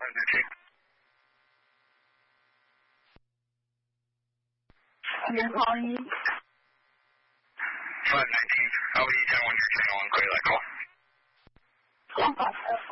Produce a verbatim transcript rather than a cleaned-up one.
You're calling me? five nineteen. I'll be down when you're channel on clear that call. Okay.